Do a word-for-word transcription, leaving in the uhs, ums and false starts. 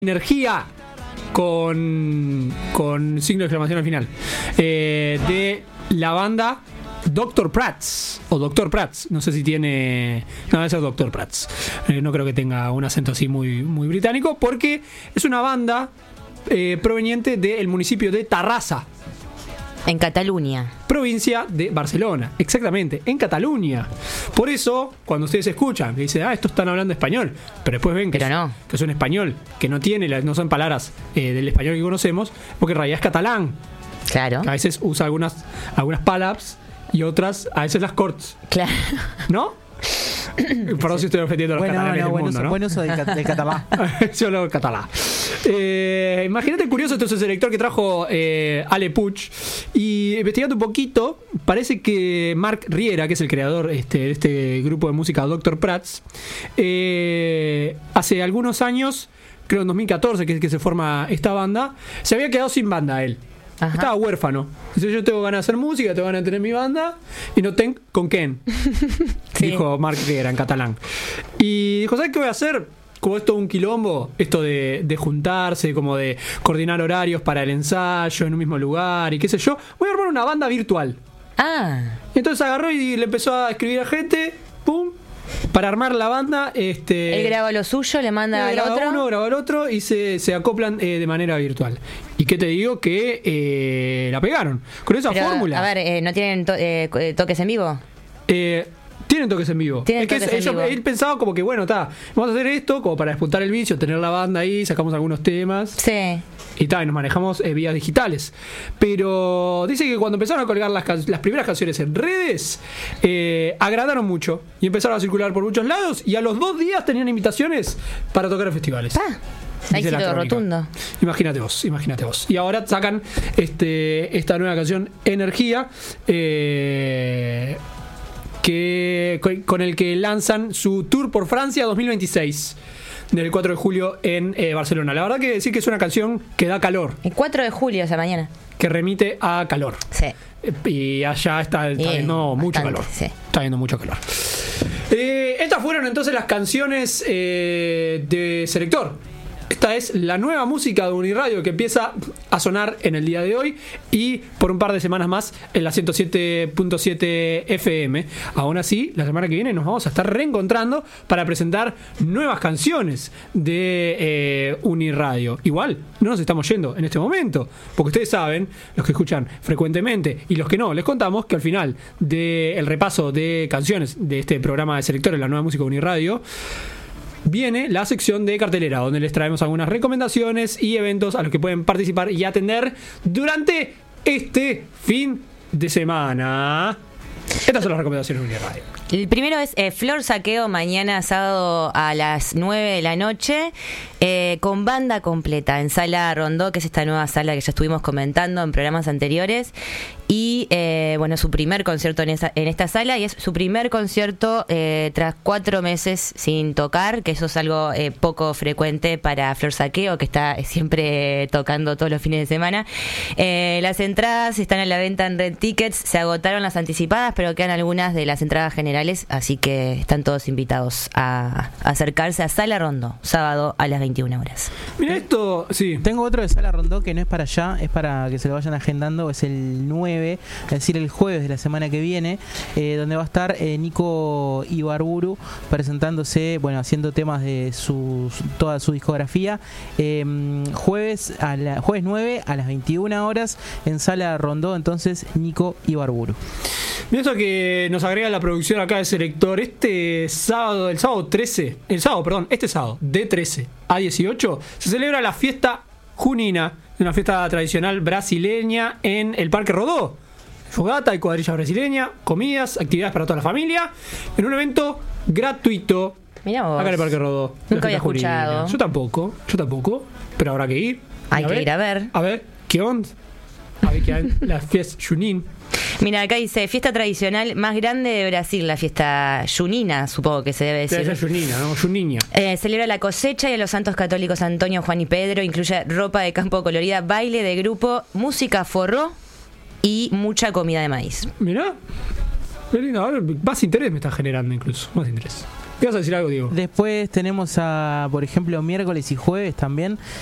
Energía con, con signo de exclamación al final, eh, de la banda doctor Prats o doctor Prats, no sé si tiene, no, debe ser doctor Prats, eh, no creo que tenga un acento así muy, muy británico, porque es una banda eh, proveniente del municipio de Tarrasa, en Cataluña, provincia de Barcelona, exactamente, en Cataluña. Por eso, cuando ustedes escuchan que dicen, ah, estos están hablando español, pero después ven que, pero es, no. que es un español que no tiene, no son palabras eh, del español que conocemos, porque en realidad es catalán. Claro. Que a veces usa algunas, algunas palabras y otras, a veces las corts. Claro. ¿No? Perdón si estoy ofendiendo a los bueno, catalanes no, del buen mundo, uso, ¿no? buen uso del, del catalán. Yo lo catalán. Eh, imagínate curioso, este es el selector que trajo eh, Ale Puig. Y investigando un poquito, parece que Marc Riera, que es el creador este, de este grupo de música doctor Prats, eh, hace algunos años, creo en dos mil catorce que, que se forma esta banda, se había quedado sin banda él. Ajá. Estaba huérfano. Dice, yo tengo ganas de hacer música, tengo ganas de tener mi banda y no tengo con quién. Sí. Dijo Marc Riera en catalán. Y dijo, ¿sabes qué voy a hacer? Como esto un quilombo, esto de, de juntarse, como de coordinar horarios para el ensayo en un mismo lugar y qué sé yo, voy a armar una banda virtual. Ah. Y entonces agarró y le empezó a escribir a gente, pum, para armar la banda. Este, él graba lo suyo, le manda al graba otro. uno, graba el otro y se, se acoplan eh, de manera virtual. Y qué te digo que eh, la pegaron con esa Pero, fórmula. A ver, eh, ¿no tienen to- eh, toques en vivo? Eh... Tienen toques en vivo. Tienen es que toques es, en ellos, vivo. Él pensaba como que, bueno, está, vamos a hacer esto como para despuntar el vicio, tener la banda ahí, sacamos algunos temas. Sí. Y tal, nos manejamos eh, vías digitales. Pero dice que cuando empezaron a colgar las, can- las primeras canciones en redes, eh, agradaron mucho. Y empezaron a circular por muchos lados. Y a los dos días tenían invitaciones para tocar en festivales. Ah. Ahí sí todo rotundo. Imagínate vos, imagínate vos. Y ahora sacan este esta nueva canción, Energía, eh, que con el que lanzan su tour por Francia dos mil veintiséis, del cuatro de julio en eh, Barcelona. La verdad que decir que es una canción que da calor. El cuatro de julio, o sea, mañana. Que remite a calor. Sí. Eh, y allá está, está Bien, viendo mucho bastante, calor. Sí. Está viendo mucho calor. Eh, estas fueron entonces las canciones eh, de Selector. Esta es la nueva música de Uniradio que empieza a sonar en el día de hoy y por un par de semanas más en la ciento siete punto siete F M. Aún así, la semana que viene nos vamos a estar reencontrando para presentar nuevas canciones de eh, Uniradio. Igual, no nos estamos yendo en este momento, porque ustedes saben, los que escuchan frecuentemente y los que no, les contamos que al final del repaso de canciones de este programa de Selector en la nueva música de Uniradio, viene la sección de cartelera, donde les traemos algunas recomendaciones y eventos a los que pueden participar y atender durante este fin de semana. Estas son las recomendaciones de Uniradio. El primero es eh, Flor Saqueo, mañana sábado a las nueve de la noche, eh, con banda completa en Sala Rondó, que es esta nueva sala que ya estuvimos comentando en programas anteriores. Y eh, bueno, su primer concierto en, esa, en esta sala, y es su primer concierto eh, tras cuatro meses sin tocar, que eso es algo eh, poco frecuente para Flor Saqueo, que está siempre tocando todos los fines de semana. Eh, las entradas están a la venta en Red Tickets, se agotaron las anticipadas, pero quedan algunas de las entradas generales, así que están todos invitados a, a acercarse a Sala Rondó, sábado a las veintiuna horas. Mira esto, sí. Tengo otro de Sala Rondó que no es para allá, es para que se lo vayan agendando, es el nueve, es decir, el jueves de la semana que viene, eh, donde va a estar eh, Nico Ibarburu presentándose, bueno, haciendo temas de sus, toda su discografía, eh, jueves, a la, jueves nueve a las veintiuna horas en Sala Rondó, entonces Nico Ibarburu. Mira eso que nos agrega la producción acá de Selector. Este sábado, el sábado trece, el sábado, perdón, este sábado, de trece a dieciocho, se celebra la fiesta junina, una fiesta tradicional brasileña en el Parque Rodó. Fogata y cuadrilla brasileña, comidas, actividades para toda la familia, en un evento gratuito. Mirá vos. Acá en el Parque Rodó. Nunca había escuchado. Yo tampoco, yo tampoco, pero habrá que ir. Hay a que ver, ir a ver. A ver, ¿qué onda? A ver qué hay. La fiesta junin. Mira, acá dice, fiesta tradicional más grande de Brasil, la fiesta junina, supongo que se debe decir. Debe ser junina, ¿no? Juninha. Eh, celebra la cosecha y a los santos católicos Antonio, Juan y Pedro. Incluye ropa de campo colorida, baile de grupo, música forró y mucha comida de maíz. Mirá, qué lindo. Ahora más interés me está generando incluso, más interés. ¿Ibas a decir algo, Diego? Después tenemos a, por ejemplo, miércoles y jueves también,